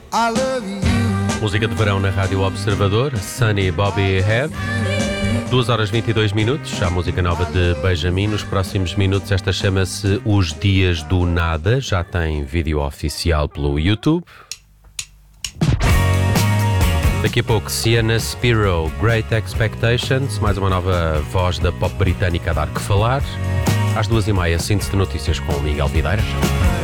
I love you. Música de verão na Rádio Observador, Sunny Bobby Head. 2 horas 22 minutos, a música nova de Benjamin. Nos próximos minutos, esta chama-se Os Dias do Nada. Já tem vídeo oficial pelo YouTube. Daqui a pouco, Sienna Spiro, Great Expectations. Mais uma nova voz da pop britânica a dar que falar. Às 2h30, síntese de notícias com o Miguel Videiras.